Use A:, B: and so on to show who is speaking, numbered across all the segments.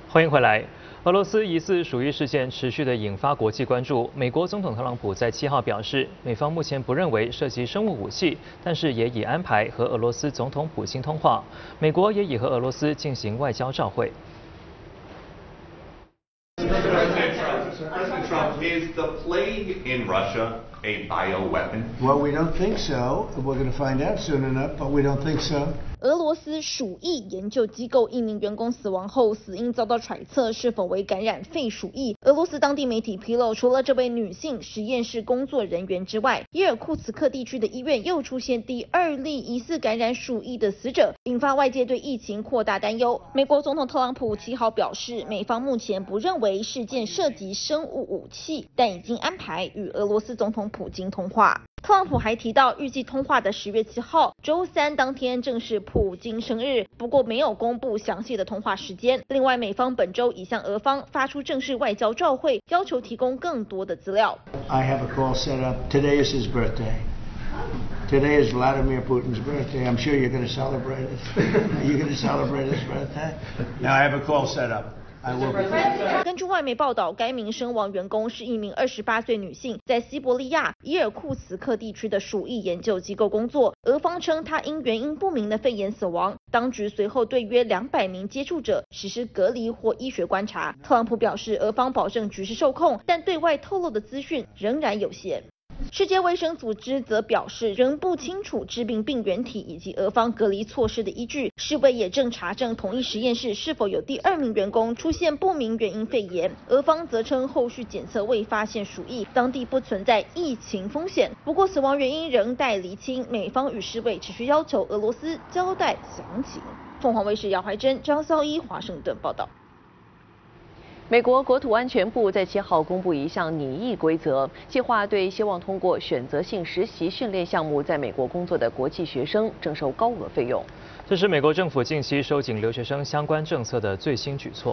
A: 欢迎回来。俄罗斯疑似鼠疫事件持续的引发国际关注。美国总统特朗普在7号表示，美方目前不认为涉及生物武器，但是也已安排和俄罗斯总统普京通话。美国也已和俄罗斯进行外交照会。
B: President Trump, is the plague in Russia a bioweapon?
C: Well, we don't think so. We're going to find out soon enough, but we don't think so.
D: 俄罗斯鼠疫研究机构一名员工死亡后，死因遭到揣测是否为感染肺鼠疫。俄罗斯当地媒体披露，除了这位女性实验室工作人员之外，伊尔库茨克地区的医院又出现第2例疑似感染鼠疫的死者，引发外界对疫情扩大担忧。美国总统特朗普7号表示，美方目前不认为事件涉及生物武器，但已经安排与俄罗斯总统普京通话。特朗普还提到，预计通话的10月7号，周三当天正是普京生日，不过没有公布详细的通话时间。另外，美方本周已向俄方发出正式外交照会，要求提供更多的资料。
C: I have a call set up. Today is his birthday. Today is Vladimir Putin's birthday. I'm sure you're going to celebrate it. You're going to celebrate his birthday? Now I have a call set up.
D: 根据外媒报道，该名身亡员工是一名28岁女性，在西伯利亚伊尔库茨克地区的鼠疫研究机构工作。俄方称她因原因不明的肺炎死亡，当局随后对约200名接触者实施隔离或医学观察。特朗普表示，俄方保证局势受控，但对外透露的资讯仍然有限。世界卫生组织则表示，仍不清楚致病病原体以及俄方隔离措施的依据。世卫也正查证同一实验室是否有第2名员工出现不明原因肺炎。俄方则称后续检测未发现鼠疫，当地不存在疫情风险。不过死亡原因仍待厘清，美方与世卫持续要求俄罗斯交代详情。凤凰卫视姚怀珍、张孝一华盛顿报道。
E: 美国国土安全部在7号公布一项拟议规则，计划对希望通过选择性实习训练项目在美国工作的国际学生征收高额费用。
A: 这是美国政府近期收紧留学生相关政策的最新举措。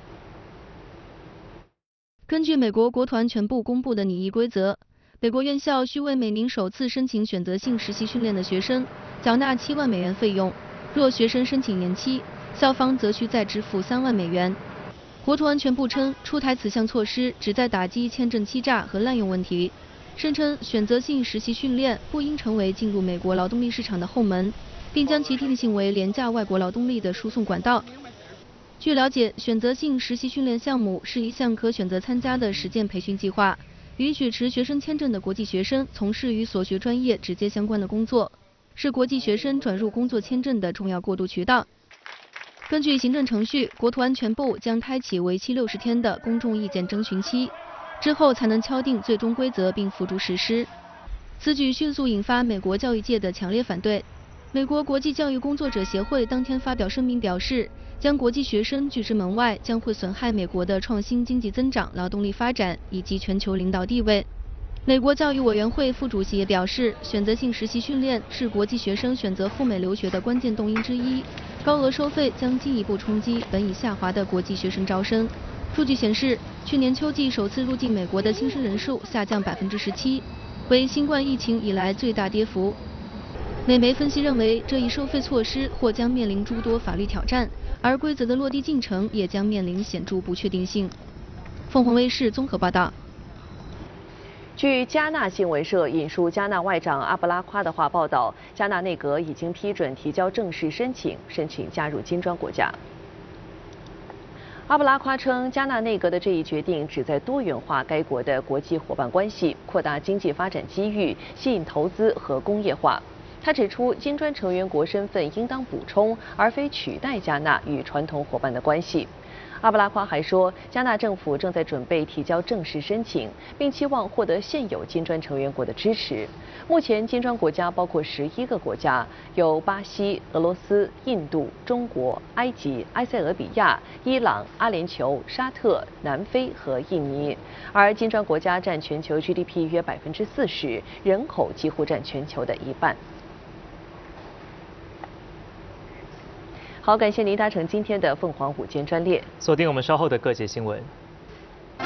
F: 根据美国国土安全部公布的拟议规则，美国院校需为每名首次申请选择性实习训练的学生缴纳7万美元费用，若学生申请延期，校方则需再支付3万美元。国土安全部称，出台此项措施旨在打击签证欺诈和滥用问题，声称选择性实习训练不应成为进入美国劳动力市场的后门，并将其定性为廉价外国劳动力的输送管道。据了解，选择性实习训练项目是一项可选择参加的实践培训计划，允许持学生签证的国际学生从事与所学专业直接相关的工作，是国际学生转入工作签证的重要过渡渠道。根据行政程序，国土安全部将开启为期60天的公众意见征询期，之后才能敲定最终规则并付诸实施。此举迅速引发美国教育界的强烈反对。美国国际教育工作者协会当天发表声明表示，将国际学生拒之门外将会损害美国的创新经济增长、劳动力发展以及全球领导地位。美国教育委员会副主席也表示，选择性实习训练是国际学生选择赴美留学的关键动因之一，高额收费将进一步冲击本已下滑的国际学生招生。数据显示，去年秋季首次入境美国的新生人数下降17%，为新冠疫情以来最大跌幅。美媒分析认为，这一收费措施或将面临诸多法律挑战，而规则的落地进程也将面临显著不确定性。凤凰卫视综合报道。
E: 据加纳新闻社引述加纳外长阿布拉夸的话报道，加纳内阁已经批准提交正式申请加入金砖国家。阿布拉夸称，加纳内阁的这一决定旨在多元化该国的国际伙伴关系，扩大经济发展机遇，吸引投资和工业化。他指出，金砖成员国身份应当补充而非取代加纳与传统伙伴的关系。阿布拉夸还说，加纳政府正在准备提交正式申请，并期望获得现有金砖成员国的支持。目前，金砖国家包括11个国家，有巴西、俄罗斯、印度、中国、埃及、埃塞俄比亚、伊朗、阿联酋、沙特、南非和印尼。而金砖国家占全球 GDP 约40%，人口几乎占全球的1半。好，感谢您搭乘今天的凤凰午间专列，
A: 锁定我们稍后的各界新闻。